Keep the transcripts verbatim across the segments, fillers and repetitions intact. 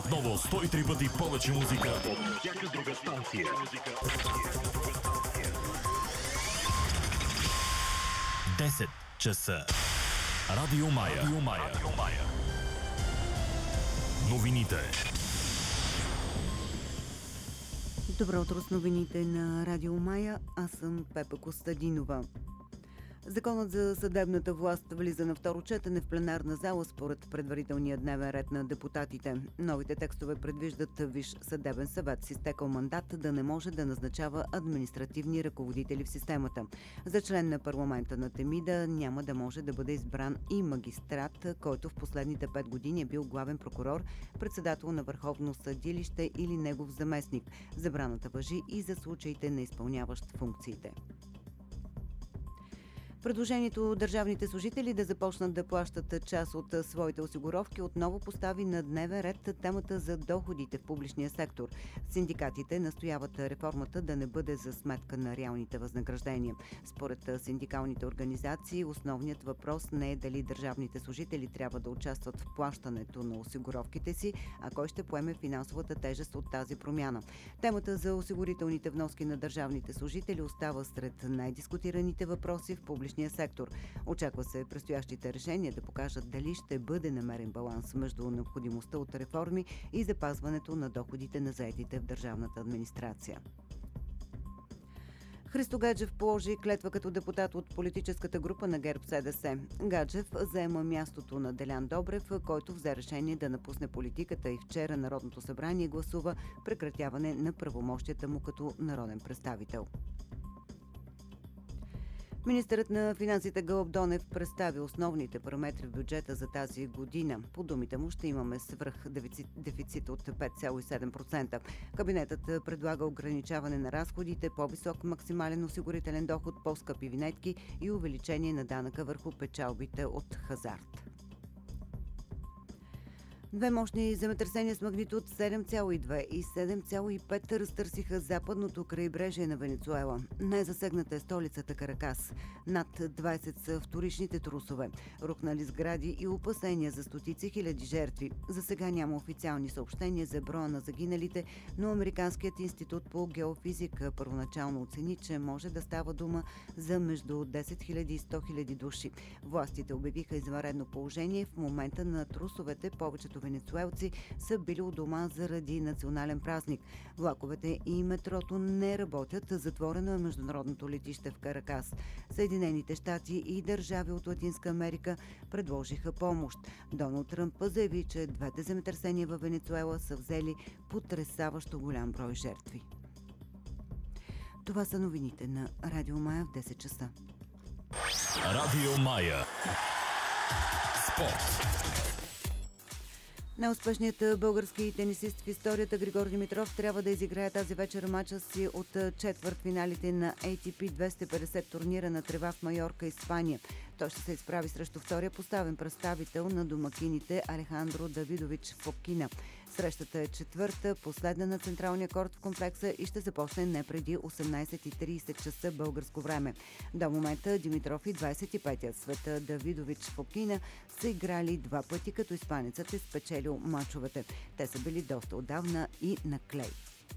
Отново сто и три пъти повече музика от всяка друга станция. десет часа. Радио Мая. Радио Мая. Радио Мая. Новините. Добро утро с новините на Радио Мая. Аз съм Пепа Костадинова. Законът за съдебната власт влиза на второ четене в пленарна зала според предварителния дневен ред на депутатите. Новите текстове предвиждат Висш съдебен съвет с изтекъл мандат да не може да назначава административни ръководители в системата. За член на парламента на Темида няма да може да бъде избран и магистрат, който в последните пет години е бил главен прокурор, председател на Върховно съдилище или негов заместник. Забраната важи и за случаите на изпълняващ функциите. Предложението държавните служители да започнат да плащат част от своите осигуровки отново постави на дневен ред темата за доходите в публичния сектор. Синдикатите настояват реформата да не бъде за сметка на реалните възнаграждения. Според синдикалните организации, основният въпрос не е дали държавните служители трябва да участват в плащането на осигуровките си, а кой ще поеме финансовата тежест от тази промяна. Темата за осигурителните вноски на държавните служители остава сред най-дискутираните въпроси в публичния сектор. Очаква се предстоящите решения да покажат дали ще бъде намерен баланс между необходимостта от реформи и запазването на доходите на заетите в държавната администрация. Христо Гаджев положи клетва като депутат от политическата група на ГЕРБ-СДС. Гаджев заема мястото на Делян Добрев, който взе решение да напусне политиката и вчера Народното събрание гласува прекратяване на правомощията му като народен представител. Министърът на финансите Гълъб Донев представи основните параметри в бюджета за тази година. По думите му ще имаме свръх дефицит от пет цяло и седем процента. Кабинетът предлага ограничаване на разходите, по-висок максимален осигурителен доход, по-скъпи винетки и увеличение на данъка върху печалбите от хазарт. Две мощни земетресения с магнитуд седем цяло и две и седем цяло и пет разтърсиха западното крайбрежие на Венецуела. Най-засегната е столицата Каракас. Над двайсет са вторичните трусове. Рухнали сгради и опасения за стотици хиляди жертви. За сега няма официални съобщения за броя на загиналите, но Американският институт по геофизика първоначално оцени, че може да става дума за между десет хиляди и сто хиляди души. Властите обявиха извънредно положение. В момента на трусовете повечето венецуелци са били у дома заради национален празник. Влаковете и метрото не работят. Затворено е международното летище в Каракас. Съединените щати и държави от Латинска Америка предложиха помощ. Доналд Тръмп заяви, че двете земетресения във Венецуела са взели потресаващо голям брой жертви. Това са новините на Радио Мая в десет часа. Радио Мая. Спорт. Неуспешният български тенисист в историята Григор Димитров трябва да изиграе тази вечер мача си от четвъртфиналите на Ей Ти Пи двеста и петдесет турнира на трева в Майорка, Испания. Той ще се изправи срещу втория поставен представител на домакините Алехандро Давидович Фокина. Срещата е четвърта, последна на централния корт в комплекса и ще започне не преди осемнайсет и трийсет часа българско време. До момента Димитров и двайсет и петият света Давидович Фокина са играли два пъти, като испанецът е спечелил мачовете. Те са били доста отдавна и на клей.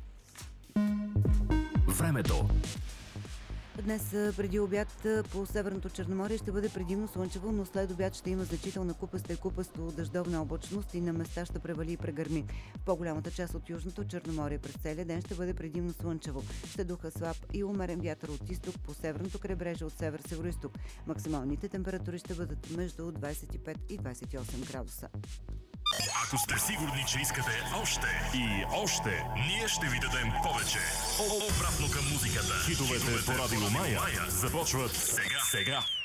Времето. Днес преди обяд по Северното Черноморие ще бъде предимно слънчево, но след обяд ще има значителна купаста и купасто дъждовна облачност и на места ще превали и прегърми. В по-голямата част от Южното Черноморие през целия ден ще бъде предимно слънчево. Ще духа слаб и умерен вятър от изток по северното крайбрежие от север-североизток. Максималните температури ще бъдат между двайсет и пет и двайсет и осем градуса. Ако сте сигурни, че искате още и още, ние ще ви дадем повече. Обратно към музиката. Хитовете по Радио Мая започват сега. сега.